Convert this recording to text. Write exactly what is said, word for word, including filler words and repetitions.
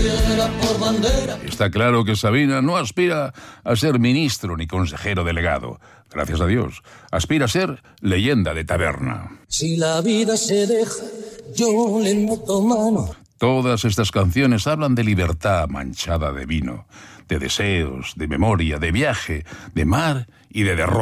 Está claro que Sabina no aspira a ser ministro ni consejero delegado. Gracias a Dios. Aspira a ser leyenda de taberna. Si la vida se deja, yo le meto mano. Todas estas canciones hablan de libertad manchada de vino, de deseos, de memoria, de viaje, de mar y de derrota.